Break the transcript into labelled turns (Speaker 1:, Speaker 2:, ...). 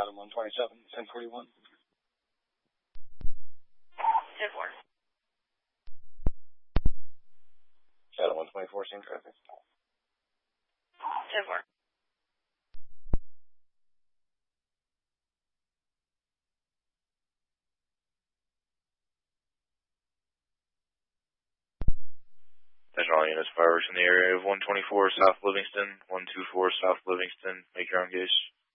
Speaker 1: Adam 127, 1041.
Speaker 2: 10-4.
Speaker 1: Adam 124, same traffic.
Speaker 2: 10-4.
Speaker 3: Attention all units, fireworks in the area of 124 South Livingston, 124 South Livingston, make your own gauge.